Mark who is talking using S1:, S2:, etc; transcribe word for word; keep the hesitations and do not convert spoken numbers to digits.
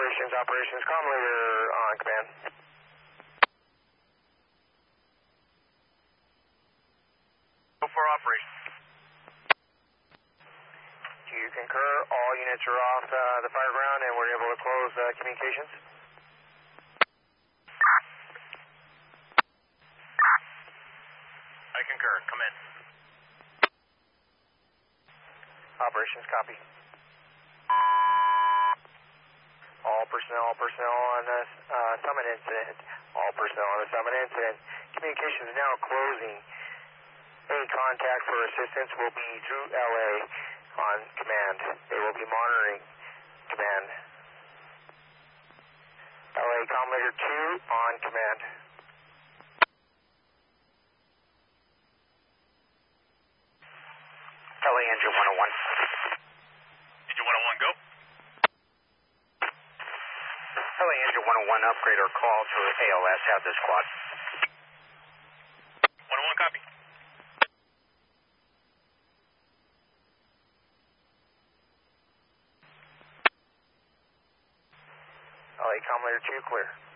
S1: operations, operations, comm leader on command.
S2: Go for operations.
S1: Do you concur? All units are off uh, the fire ground and we're able to close uh, communications?
S2: I concur. Come in.
S1: Operations, copy. All personnel, all personnel on the uh, summit incident. All personnel on the summit incident. Communications now closing. Any contact for assistance will be through L A on command. They will be monitoring command. L A Comm Leader two on command.
S3: L A Engine one oh one.
S2: Engine one oh one, go.
S3: L A Engine one oh one, upgrade or call to A L S, have this squad.
S2: one oh one, copy.
S1: L A Comm Leader two, clear.